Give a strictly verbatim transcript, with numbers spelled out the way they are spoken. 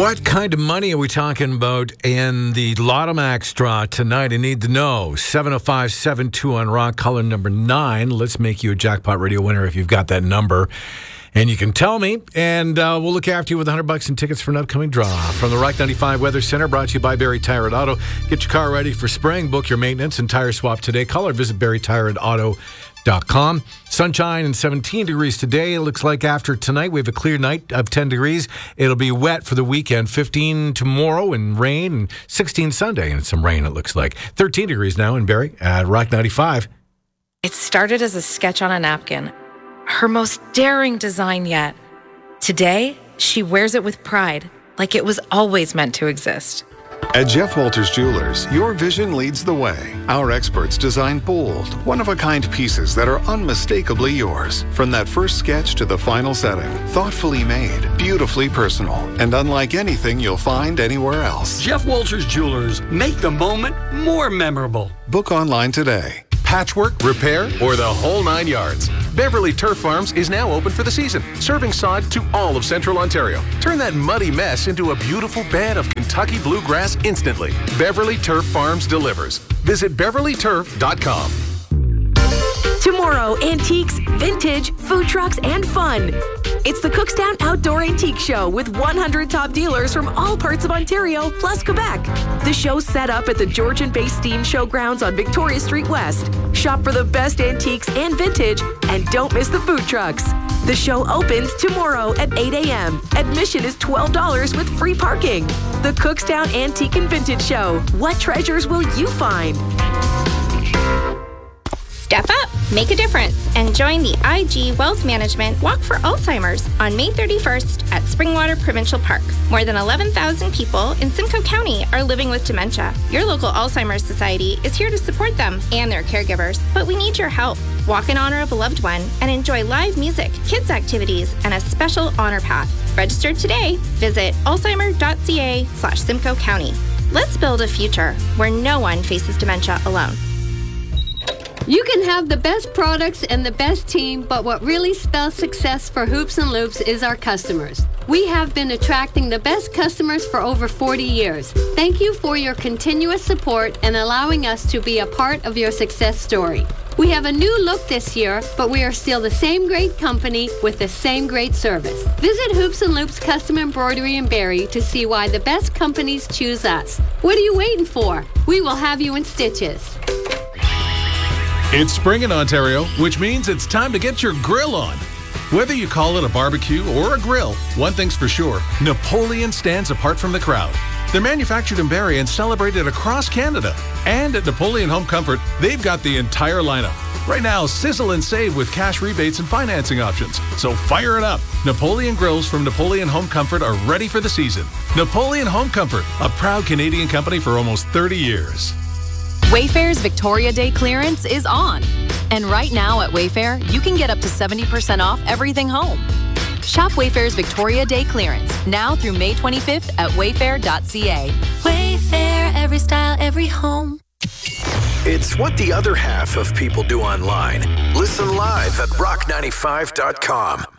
What kind of money are we talking about in the Lotto Max draw tonight? I need to know. seven oh five seven two on Rock, caller number nine. Let's make you a Jackpot Radio winner if you've got that number. And you can tell me, and uh, we'll look after you with one hundred bucks in tickets for an upcoming draw. From the Rock ninety-five Weather Center, brought to you by Barry Tire and Auto. Get your car ready for spring. Book your maintenance and tire swap today. Call or visit barry tire and auto dot com. Sunshine and seventeen degrees today. It looks like after tonight we have a clear night of ten degrees. It'll be wet for the weekend. fifteen tomorrow and rain, and sixteen Sunday and some rain, it looks like. thirteen degrees now in Barrie at Rock ninety-five. It started as a sketch on a napkin, her most daring design yet. Today, she wears it with pride, like it was always meant to exist. At Jeff Walters Jewelers, your vision leads the way. Our experts design bold, one-of-a-kind pieces that are unmistakably yours. From that first sketch to the final setting, thoughtfully made, beautifully personal, and unlike anything you'll find anywhere else. Jeff Walters Jewelers, make the moment more memorable. Book online today. Patchwork, repair, or the whole nine yards. Beverly Turf Farms is now open for the season, serving sod to all of Central Ontario. Turn that muddy mess into a beautiful bed of Kentucky bluegrass instantly. Beverly Turf Farms delivers. Visit beverly turf dot com. Tomorrow, antiques, vintage, food trucks, and fun. It's the Cookstown Outdoor Antique Show with one hundred top dealers from all parts of Ontario, plus Quebec. The show's set up at the Georgian-based Steam Showgrounds on Victoria Street West. Shop for the best antiques and vintage, and don't miss the food trucks. The show opens tomorrow at eight a.m. Admission is twelve dollars with free parking. The Cookstown Antique and Vintage Show. What treasures will you find? Step up, make a difference, and join the I G Wealth Management Walk for Alzheimer's on May thirty-first at Springwater Provincial Park. More than eleven thousand people in Simcoe County are living with dementia. Your local Alzheimer's Society is here to support them and their caregivers, but we need your help. Walk in honor of a loved one and enjoy live music, kids activities, and a special honor path. Register today. Visit alzheimer.ca slash Simcoe County. Let's build a future where no one faces dementia alone. You can have the best products and the best team, but what really spells success for Hoops and Loops is our customers. We have been attracting the best customers for over forty years. Thank you for your continuous support and allowing us to be a part of your success story. We have a new look this year, but we are still the same great company with the same great service. Visit Hoops and Loops Custom Embroidery in Barrie to see why the best companies choose us. What are you waiting for? We will have you in stitches. It's spring in Ontario, which means it's time to get your grill on. Whether you call it a barbecue or a grill, one thing's for sure, Napoleon stands apart from the crowd. They're manufactured in Barrie and celebrated across Canada. And at Napoleon Home Comfort, they've got the entire lineup. Right now, sizzle and save with cash rebates and financing options. So fire it up. Napoleon Grills from Napoleon Home Comfort are ready for the season. Napoleon Home Comfort, a proud Canadian company for almost thirty years. Wayfair's Victoria Day clearance is on. And right now at Wayfair, you can get up to seventy percent off everything home. Shop Wayfair's Victoria Day clearance now through May twenty-fifth at wayfair dot c a. Wayfair, every style, every home. It's what the other half of people do online. Listen live at rock ninety-five dot com.